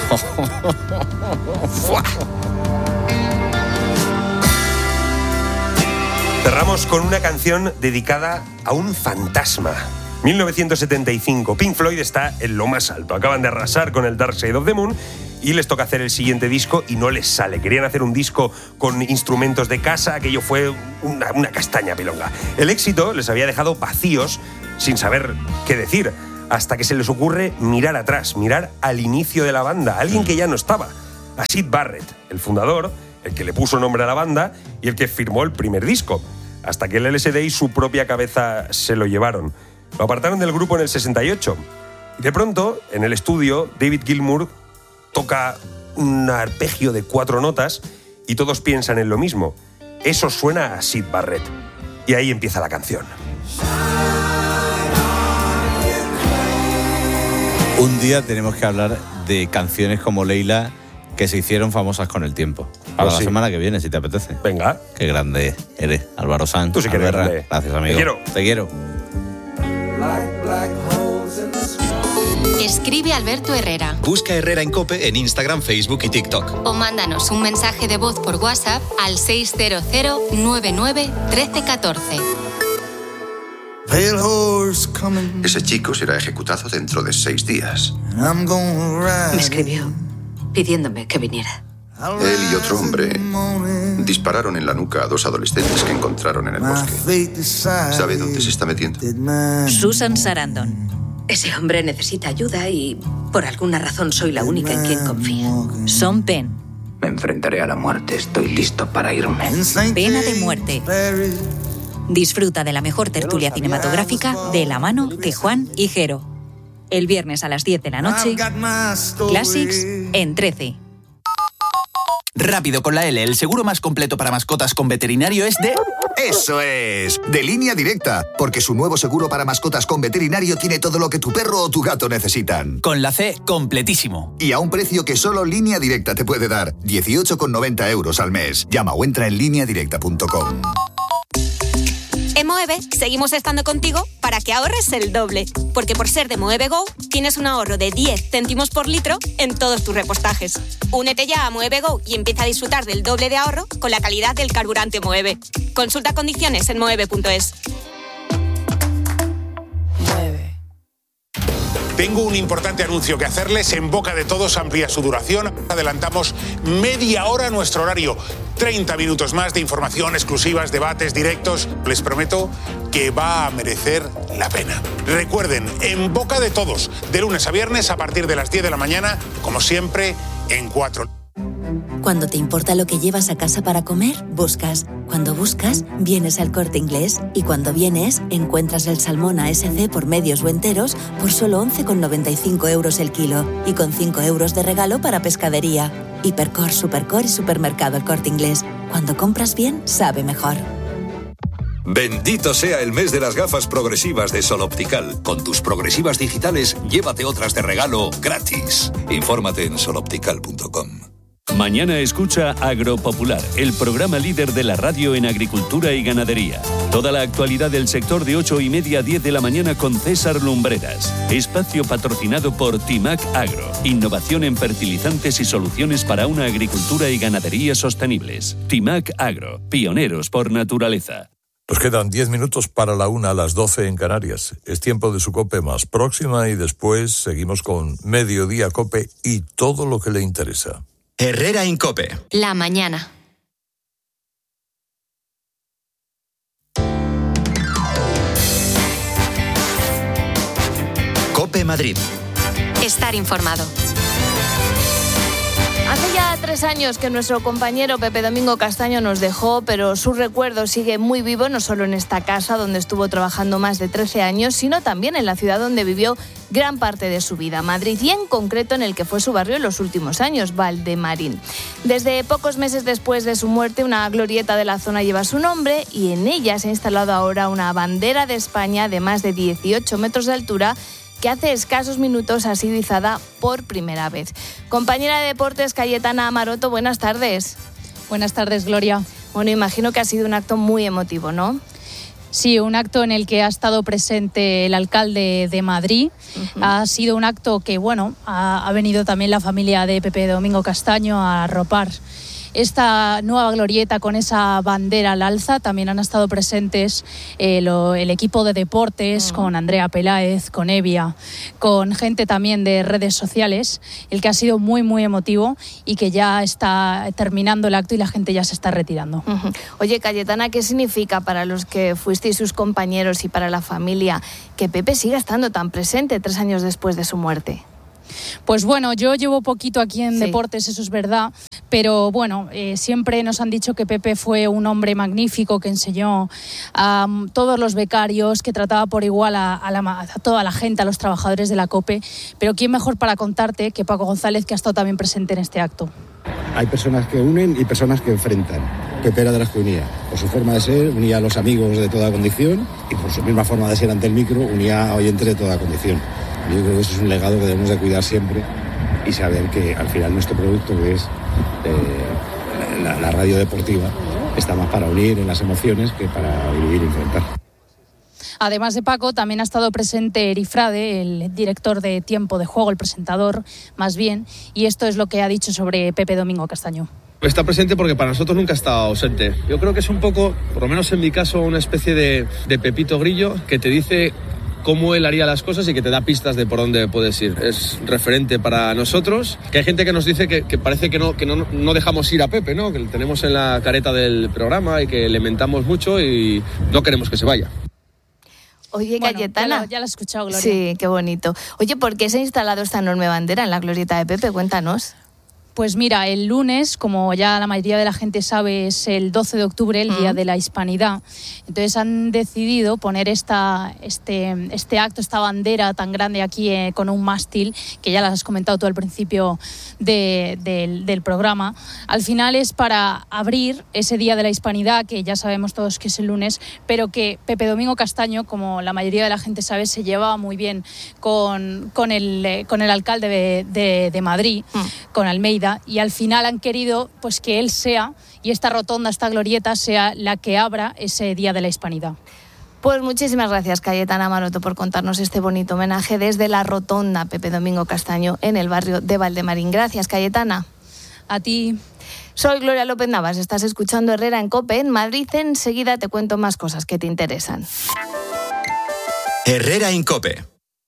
Cerramos con una canción dedicada a un fantasma. 1975, Pink Floyd está en lo más alto. Acaban de arrasar con el Dark Side of the Moon y les toca hacer el siguiente disco y no les sale. Querían hacer un disco con instrumentos de casa, aquello fue una castaña pilonga. El éxito les había dejado vacíos, sin saber qué decir, hasta que se les ocurre mirar atrás, mirar al inicio de la banda, alguien que ya no estaba, a Syd Barrett, el fundador, el que le puso nombre a la banda y el que firmó el primer disco, hasta que el LSD y su propia cabeza se lo llevaron. Lo apartaron del grupo en el 68. Y de pronto, en el estudio, David Gilmour toca un arpegio de 4 notas y todos piensan en lo mismo. Eso suena a Syd Barrett. Y ahí empieza la canción. Un día tenemos que hablar de canciones como Leila que se hicieron famosas con el tiempo. Para la semana que viene, si te apetece. Venga. Qué grande eres, Álvaro Sanz. Tú sí que eres grande. Gracias, amigo. Te quiero. Escribe Alberto Herrera. Busca Herrera en COPE en Instagram, Facebook y TikTok. O mándanos un mensaje de voz por WhatsApp al 600-99-1314. Ese chico será ejecutado dentro de 6 días. Me escribió pidiéndome que viniera. Él y otro hombre dispararon en la nuca a 2 adolescentes que encontraron en el bosque. ¿Sabe dónde se está metiendo? Susan Sarandon. Ese hombre necesita ayuda y por alguna razón soy la única en quien confía. Sean Penn. Me enfrentaré a la muerte. Estoy listo para irme. Pena de muerte. Disfruta de la mejor tertulia cinematográfica de la mano de Juan y Jero. El viernes a las 10 de la noche, Classics en 13. Rápido con la L, el seguro más completo para mascotas con veterinario es de... ¡Eso es! De Línea Directa, porque su nuevo seguro para mascotas con veterinario tiene todo lo que tu perro o tu gato necesitan. Con la C, completísimo. Y a un precio que solo Línea Directa te puede dar, 18,90 € al mes. Llama o entra en lineadirecta.com. En Moeve seguimos estando contigo para que ahorres el doble, porque por ser de Moeve Go tienes un ahorro de 10 céntimos por litro en todos tus repostajes. Únete ya a Moeve Go y empieza a disfrutar del doble de ahorro con la calidad del carburante Moeve. Consulta condiciones en moeve.es. Tengo un importante anuncio que hacerles. En boca de todos amplía su duración. Adelantamos media hora nuestro horario. 30 minutos más de información, exclusivas, debates, directos. Les prometo que va a merecer la pena. Recuerden, en boca de todos, de lunes a viernes a partir de las 10 de la mañana, como siempre, en 4. Cuando te importa lo que llevas a casa para comer, buscas. Cuando buscas, vienes al Corte Inglés. Y cuando vienes, encuentras el salmón ASC por medios o enteros por solo 11,95 € el kilo. Y con 5 € de regalo para pescadería. Hipercor, Supercor y Supermercado El Corte Inglés. Cuando compras bien, sabe mejor. Bendito sea el mes de las gafas progresivas de Sol Optical. Con tus progresivas digitales, llévate otras de regalo gratis. Infórmate en soloptical.com. Mañana escucha Agropopular, el programa líder de la radio en agricultura y ganadería. Toda la actualidad del sector de 8:30 a 10 de la mañana con César Lumbreras. Espacio patrocinado por Timac Agro. Innovación en fertilizantes y soluciones para una agricultura y ganadería sostenibles. Timac Agro, pioneros por naturaleza. Nos quedan 10 minutos para la 1 a las 12 en Canarias. Es tiempo de su COPE más próxima y después seguimos con Mediodía COPE y todo lo que le interesa. Herrera en COPE. La mañana. COPE Madrid. Estar informado. Hace ya 3 años que nuestro compañero Pepe Domingo Castaño nos dejó, pero su recuerdo sigue muy vivo, no solo en esta casa donde estuvo trabajando más de 13 años, sino también en la ciudad donde vivió gran parte de su vida, Madrid, y en concreto en el que fue su barrio en los últimos años, Valdemarín. Desde pocos meses después de su muerte, una glorieta de la zona lleva su nombre y en ella se ha instalado ahora una bandera de España de más de 18 metros de altura que hace escasos minutos ha sido izada por primera vez. Compañera de deportes, Cayetana Maroto, buenas tardes. Buenas tardes, Gloria. Bueno, imagino que ha sido un acto muy emotivo, ¿no? Sí, un acto en el que ha estado presente el alcalde de Madrid. Ha sido un acto que, ha venido también la familia de Pepe Domingo Castaño a arropar esta nueva glorieta con esa bandera al alza. También han estado presentes el equipo de deportes, con Andrea Peláez, con Evia, con gente también de redes sociales, el que ha sido muy, muy emotivo y que ya está terminando el acto y la gente ya se está retirando. Oye, Cayetana, ¿qué significa para los que fuisteis sus compañeros y para la familia que Pepe siga estando tan presente 3 años después de su muerte? Pues bueno, yo llevo poquito aquí en deportes, eso es verdad, pero siempre nos han dicho que Pepe fue un hombre magnífico, que enseñó a todos los becarios, que trataba por igual a toda la gente, a los trabajadores de la COPE, pero ¿quién mejor para contarte que Paco González, que ha estado también presente en este acto? Hay personas que unen y personas que enfrentan. Pepe era de las que unía. Por su forma de ser, unía a los amigos de toda condición, y por su misma forma de ser ante el micro, unía a oyentes de toda condición. Yo creo que eso es un legado que debemos de cuidar siempre y saber que al final nuestro producto, que es la radio deportiva, está más para unir en las emociones que para dividir y enfrentar. Además de Paco, también ha estado presente Eri Frade, el director de Tiempo de Juego, el presentador más bien, y esto es lo que ha dicho sobre Pepe Domingo Castaño. Está presente porque para nosotros nunca ha estado ausente. Yo creo que es un poco, por lo menos en mi caso, una especie de Pepito Grillo que te dice cómo él haría las cosas y que te da pistas de por dónde puedes ir. Es referente para nosotros, que hay gente que nos dice que parece que no dejamos ir a Pepe, ¿no? Que le tenemos en la careta del programa y que le mentamos mucho y no queremos que se vaya. Oye, Cayetana. Ya lo he escuchado, Gloria. Sí, qué bonito. Oye, ¿por qué se ha instalado esta enorme bandera en la glorieta de Pepe? Cuéntanos. Pues mira, el lunes, como ya la mayoría de la gente sabe, es el 12 de octubre, el Día de la Hispanidad. Entonces han decidido poner este acto, esta bandera tan grande aquí con un mástil, que ya las has comentado tú al principio del programa. Al final es para abrir ese Día de la Hispanidad, que ya sabemos todos que es el lunes, pero que Pepe Domingo Castaño, como la mayoría de la gente sabe, se llevaba muy bien con el alcalde de Madrid, con Almeida, y al final han querido pues que él sea, y esta rotonda, esta glorieta, sea la que abra ese Día de la Hispanidad. Pues muchísimas gracias, Cayetana Maroto, por contarnos este bonito homenaje desde la rotonda Pepe Domingo Castaño en el barrio de Valdemarín. Gracias, Cayetana. A ti. Soy Gloria López Navas, estás escuchando Herrera en COPE en Madrid. Enseguida te cuento más cosas que te interesan. Herrera en COPE.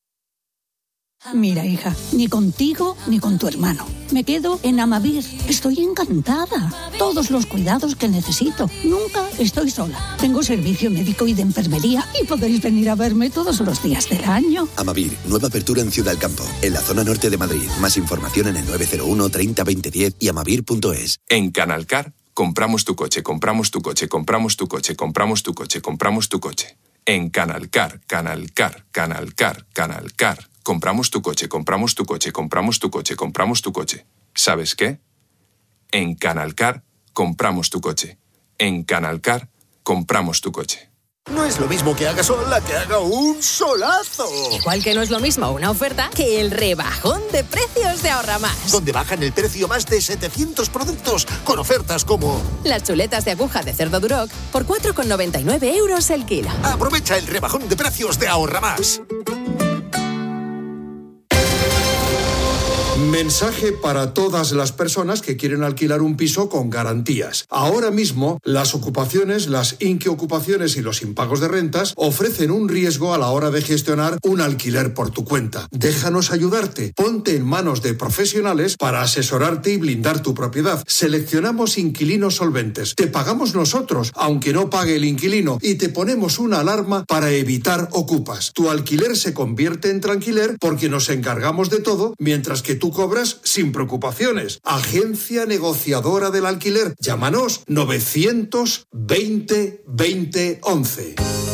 Mira, hija, ni contigo ni con tu hermano. Me quedo en Amavir. Estoy encantada. Todos los cuidados que necesito. Nunca estoy sola. Tengo servicio médico y de enfermería y podéis venir a verme todos los días del año. Amavir, nueva apertura en Ciudad del Campo, en la zona norte de Madrid. Más información en el 901 30 20 10 y amavir.es. En Canalcar, compramos tu coche, compramos tu coche, compramos tu coche, compramos tu coche, compramos tu coche. En Canalcar, Canalcar, Canalcar, Canalcar. Compramos tu coche, compramos tu coche, compramos tu coche, compramos tu coche. ¿Sabes qué? En Canalcar compramos tu coche. En Canalcar compramos tu coche. No es lo mismo que haga sol a que haga un solazo. Igual que no es lo mismo una oferta que el rebajón de precios de Ahorra Más. Donde bajan el precio más de 700 productos con ofertas como las chuletas de aguja de cerdo Duroc por 4,99 € el kilo. Aprovecha el rebajón de precios de Ahorra Más. Mensaje para todas las personas que quieren alquilar un piso con garantías. Ahora mismo, las ocupaciones, las inquiocupaciones y los impagos de rentas ofrecen un riesgo a la hora de gestionar un alquiler por tu cuenta. Déjanos ayudarte. Ponte en manos de profesionales para asesorarte y blindar tu propiedad. Seleccionamos inquilinos solventes. Te pagamos nosotros, aunque no pague el inquilino, y te ponemos una alarma para evitar ocupas. Tu alquiler se convierte en tranquiler porque nos encargamos de todo, mientras que tú cobras sin preocupaciones. Agencia negociadora del alquiler. Llámanos 920 20 11.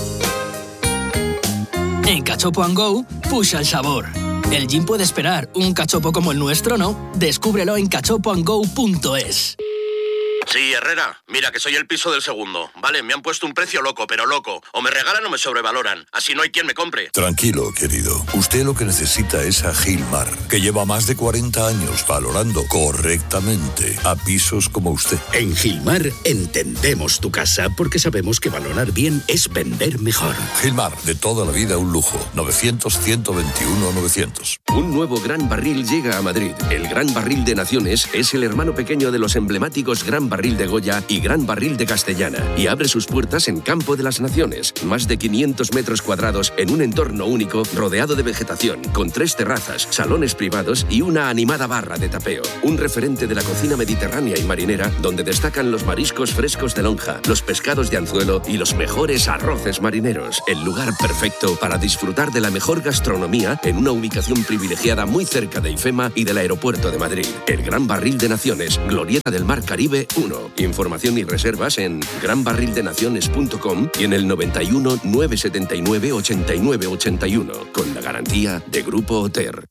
En Cachopo & Go, pusha el sabor. El gin puede esperar, un cachopo como el nuestro no. Descúbrelo en cachopoandgo.es. Sí, Herrera, mira que soy el piso del segundo. Vale, me han puesto un precio loco, pero loco. O me regalan o me sobrevaloran. Así no hay quien me compre. Tranquilo, querido. Usted lo que necesita es a Gilmar, que lleva más de 40 años valorando correctamente a pisos como usted. En Gilmar entendemos tu casa porque sabemos que valorar bien es vender mejor. Gilmar, de toda la vida un lujo. 900-121-900. Un nuevo Gran Barril llega a Madrid. El Gran Barril de Naciones es el hermano pequeño de los emblemáticos Gran Barril de Goya y Gran Barril de Castellana, y abre sus puertas en Campo de las Naciones. Más de 500 metros cuadrados en un entorno único, rodeado de vegetación, con 3 terrazas, salones privados y una animada barra de tapeo. Un referente de la cocina mediterránea y marinera, donde destacan los mariscos frescos de lonja, los pescados de anzuelo y los mejores arroces marineros. El lugar perfecto para disfrutar de la mejor gastronomía en una ubicación privilegiada muy cerca de IFEMA y del aeropuerto de Madrid. El Gran Barril de Naciones, Glorieta del Mar Caribe 1. Información y reservas en granbarrildenaciones.com y en el 91 979 89 81, con la garantía de Grupo Oter.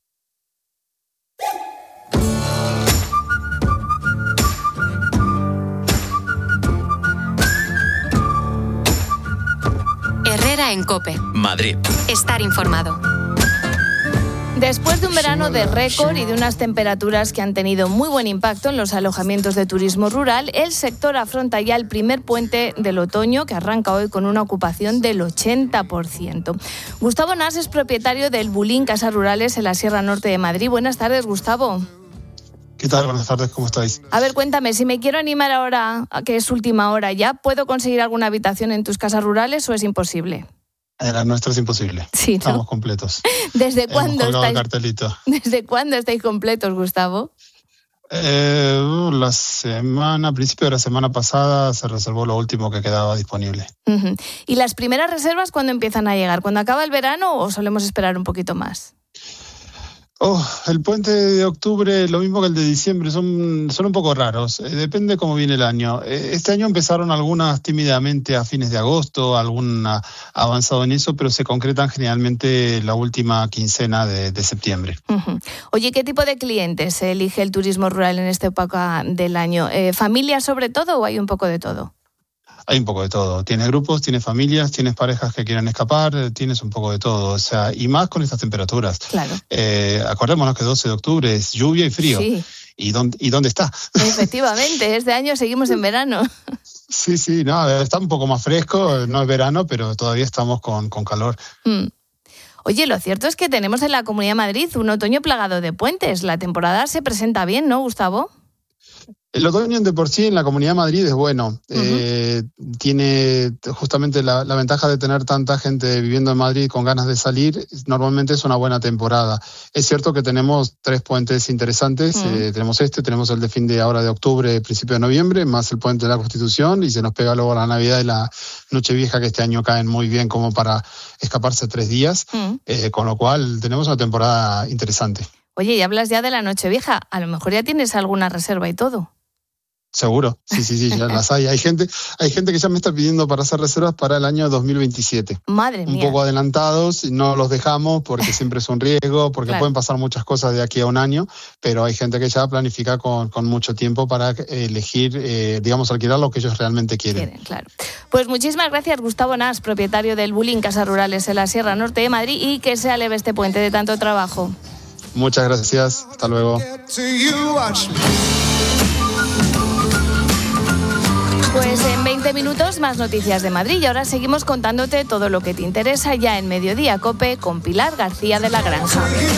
Herrera en COPE. Madrid. Estar informado. Después de un verano de récord y de unas temperaturas que han tenido muy buen impacto en los alojamientos de turismo rural, el sector afronta ya el primer puente del otoño, que arranca hoy con una ocupación del 80%. Gustavo Nas es propietario del Bulín Casas Rurales en la Sierra Norte de Madrid. Buenas tardes, Gustavo. ¿Qué tal? Buenas tardes, ¿cómo estáis? A ver, cuéntame, si me quiero animar ahora, que es última hora ya, ¿puedo conseguir alguna habitación en tus casas rurales o es imposible? La nuestra es imposible. Sí, ¿no? Estamos completos. ¿Desde cuándo estáis? Cartelito. ¿Desde cuándo estáis completos, Gustavo? A principio de la semana pasada se reservó lo último que quedaba disponible. Uh-huh. ¿Y las primeras reservas cuándo empiezan a llegar? ¿Cuándo acaba el verano o solemos esperar un poquito más? El puente de octubre, lo mismo que el de diciembre, son un poco raros. Depende cómo viene el año. Este año empezaron algunas tímidamente a fines de agosto, alguna avanzado en eso, pero se concretan generalmente la última quincena de septiembre. Uh-huh. Oye, ¿qué tipo de clientes se elige el turismo rural en esta época del año? ¿Familias sobre todo o hay un poco de todo? Hay un poco de todo. Tienes grupos, tienes familias, tienes parejas que quieren escapar, tienes un poco de todo. O sea, y más con estas temperaturas. Claro. Acordémonos que 12 de octubre es lluvia y frío. Sí. ¿Y dónde está? Efectivamente, este año seguimos en verano. Sí, no, está un poco más fresco, no es verano, pero todavía estamos con calor. Oye, lo cierto es que tenemos en la Comunidad de Madrid un otoño plagado de puentes. La temporada se presenta bien, ¿no, Gustavo? El otoño de por sí en la Comunidad de Madrid es bueno. Tiene justamente la ventaja de tener tanta gente viviendo en Madrid con ganas de salir. Normalmente es una buena temporada. Es cierto que tenemos 3 puentes interesantes. Tenemos tenemos el de fin de ahora de octubre, principio de noviembre, más el puente de la Constitución, y se nos pega luego la Navidad y la Nochevieja, que este año caen muy bien como para escaparse 3 días. Con lo cual tenemos una temporada interesante. Oye, y hablas ya de la Nochevieja. A lo mejor ya tienes alguna reserva y todo. Seguro, sí, ya las hay. Hay gente que ya me está pidiendo para hacer reservas para el año 2027. Madre mía. Un poco adelantados, no los dejamos porque siempre es un riesgo, porque pueden pasar muchas cosas de aquí a un año, pero hay gente que ya planifica con mucho tiempo para elegir, alquilar lo que ellos realmente quieren. Claro. Pues muchísimas gracias, Gustavo Nas, propietario del Bulín Casas Rurales en la Sierra Norte de Madrid, y que sea leve este puente de tanto trabajo. Muchas gracias, hasta luego. Pues en 20 minutos más noticias de Madrid, y ahora seguimos contándote todo lo que te interesa ya en Mediodía COPE con Pilar García de la Granja.